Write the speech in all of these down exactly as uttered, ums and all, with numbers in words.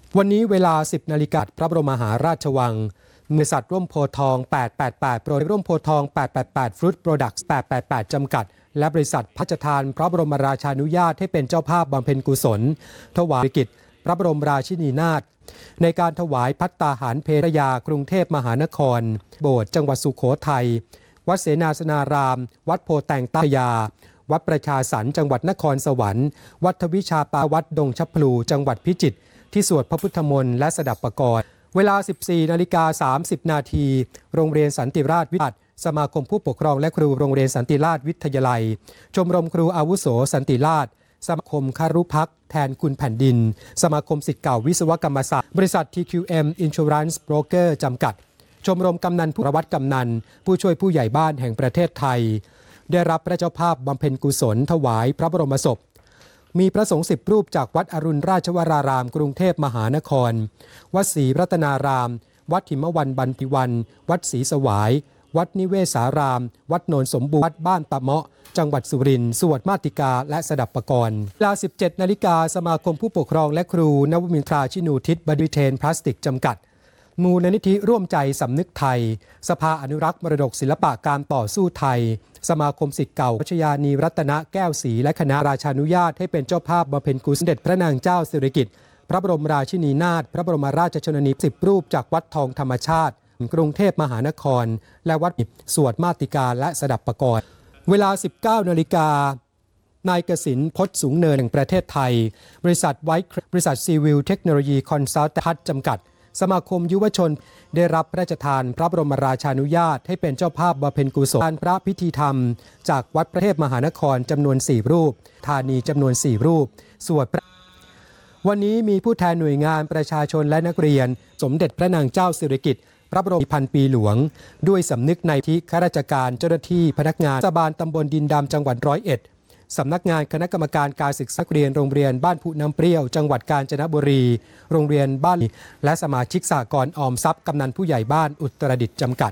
วันนี้เวลา สิบ นาฬิกาพระบรมมหาราชวังบริษัทร่วมโพธิ์ทอง แปด แปด แปด โปรร่วมโพธิ์ทอง แปด แปด แปด Fruit Products แปด แปด แปด จำกัด และบริษัทพระราชทานพระบรมราชานุญาตให้เป็นเจ้าภาพบำเพ็ญกุศลถวายกิจพระบรมราชินีนาถในการถวายภัตตาหารเพลยากรุงเทพมหานครโบสถ์จังหวัดสุโขทัยวัดเสนาสนารามวัดโพแตงตายาวัดประชาสรรค์จังหวัดนครสวรรค์วัดทวิชาปาวัดดงชัพพลูจังหวัดพิจิตรที่สวดพระพุทธมนต์และสดับปกรณ์เวลา สิบสี่ นาฬิกา สามสิบ นาทีโรงเรียนสันติราชวิทยาสมาคมผู้ปกครองและครูโรงเรียนสันติราชวิทยาลัยชมรมครูอาวุโสสันติราชสมาคมคารุพักษ์แทนคุณแผ่นดินสมาคมศิษย์เก่าวิศวกรรมศาสตร์บริษัท ที คิว เอ็ม Insurance Broker จำกัดชมรมกำนันผู้วัดกำนันผู้ช่วยผู้ใหญ่บ้านแห่งประเทศไทยได้รับพระเจ้าภาพบำเพ็ญกุศลถวายพระบรมศพมีพระสงฆ์สิบรูปจากวัดอรุณราชวรารามกรุงเทพมหานครวัดศรีรัตนารามวัดหิมวันบันติวันวัดศรีสวายวัดนิเวศารามวัดโนนสมบูรณ์วัดบ้านตะเมาะจังหวัดสุรินทร์สวดมาติกาและสดับปกรณ์เวลา สิบเจ็ด นาฬิกาสมาคมผู้ปกครองและครูนวมินทราชินูทิศบริเทนพลาสติกจำกัดมูลนิธิร่วมใจสำนึกไทยสภาอนุรักษ์มรดกศิลปะการต่อสู้ไทยสมาคมศิษย์เก่ารัชยานีรัตนแก้วศรีและคณะราชานุญาตให้เป็นเจ้าภาพบำเพ็ญกุศลสมเด็จพระนางเจ้าสิริกิติ์พระบรมราชินีนาถพระบรมราชชนนีสิบรูปจากวัดทองธรรมชาติกรุงเทพมหานครและวัดสวดมาติกาและสดับปกรณ์เวลา สิบเก้า นาฬิกานายกสินพจน์สูงเนินแห่งประเทศไทยบริษัทไวท์บริษัทซีวิลเทคโนโลยีคอนซัลทัสจำกัดสมาคมยุวชนได้รับพระราชทานพระบรมราชานุญาตให้เป็นเจ้าภาพบำเพ็ญกุศลพระพิธีธรรมจากวัดพระเทพมหานครจำนวนสี่รูปธานีจำนวนสี่รูปสวดวันนี้มีผู้แทนหน่วยงานประชาชนและนักเรียนสมเด็จพระนางเจ้าสิริกิติ์พระบรมพันปีหลวงด้วยสำนึกในที่ข้าราชการเจ้าหน้าที่พนักงานเทศบาลตำบลดินดำจังหวัดร้อยเอ็ดสำนักงานคณะกรรมการการศึกษาเรียนโรงเรียนบ้านผู้น้ำเปรี้ยวจังหวัดกาญจนบุรีโรงเรียนบ้านและสมาชิกสหกรณ์ออมทรัพย์กำนันผู้ใหญ่บ้านอุตรดิตถ์จำกัด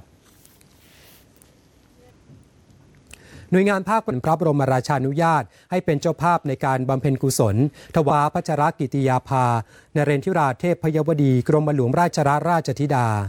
หน่วยงานภาคพระบรมราชานุญาตให้เป็นเจ้าภาพในการบำเพ็ญกุศลถวายพระชรกิติยาภานเรนทิราเทพพยวดีกรมหลวงราชราชธิดา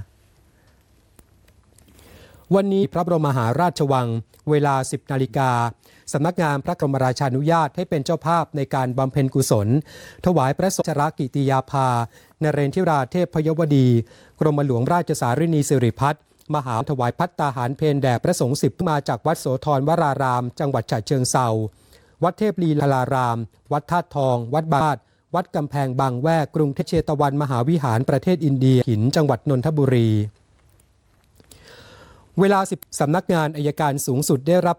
วันนี้พระบรมมหาราชวังเวลา สิบ นาฬิกาสำนักงานพระบรมราชานุญาตให้เป็นเจ้าภาพในการบำเพ็ญกุศลถวายพระชรกิติยาภานเรนทิราเทพพยวดีกรมหลวงราชสารินีสิริพัฒน์มหาถวายภัตตาหารเพลแด่พระสงฆ์สิบมาจากวัดโสธรวรารามจังหวัดฉะเชิงเทราวัดเทพลีลารามวัดธาตุทองวัดบาทวัดกำแพงบางแวกกรุงเทพเชตวันมหาวิหารประเทศอินเดียหินจังหวัดนนทบุรีเวลา สิบ สำนักงานอัยการสูงสุดได้รับ